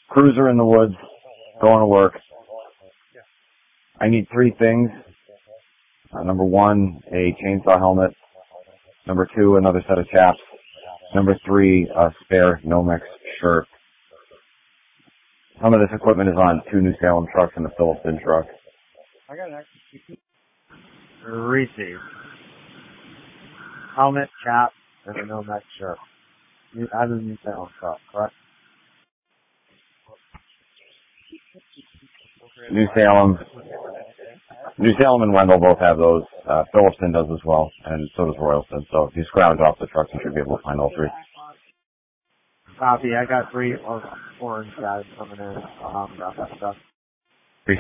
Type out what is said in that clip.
Cruiser in the woods, going to work. I need three things. Number one, a chainsaw helmet. Number two, another set of chaps. Number three, a spare Nomex shirt. Some of this equipment is on 2 New Salem trucks and a Phillipson truck. I got an extra. Receive. Helmet, cap, and a Nomex shirt. Out of the New Salem truck, correct? New Salem and Wendell both have those. Phillipson does as well, and so does Royalton. So if you scrounge off the trucks, you should be able to find all three. Copy. I got 3 orange guys coming in. Got that stuff.